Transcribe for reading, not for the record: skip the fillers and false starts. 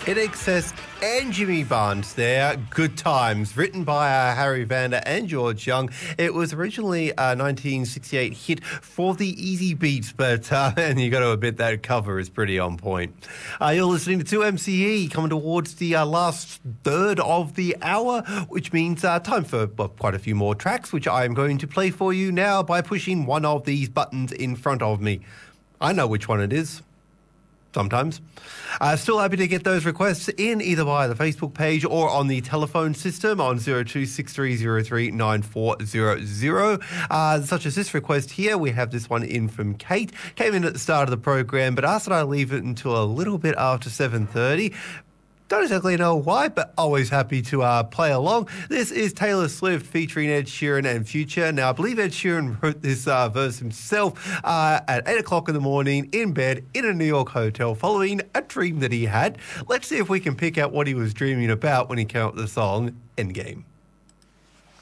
Excess and Jimmy Barnes there. Good Times, written by Harry Vanda and George Young. It was originally a 1968 hit for the Easy Beats, but and you got to admit that cover is pretty on point. You're listening to 2MCE, coming towards the last third of the hour, which means time for quite a few more tracks, which I am going to play for you now by pushing one of these buttons in front of me. I know which one it is. Sometimes. Still happy to get those requests in either via the Facebook page or on the telephone system on 0263039400. Such as this request here. We have this one in from Kate. Came in at the start of the program, but asked that I leave it until a little bit after 7:30. Don't exactly know why, but always happy to play along. This is Taylor Swift featuring Ed Sheeran and Future. Now, I believe Ed Sheeran wrote this verse himself at 8 o'clock in the morning in bed in a New York hotel following a dream that he had. Let's see if we can pick out what he was dreaming about when he came up with the song Endgame.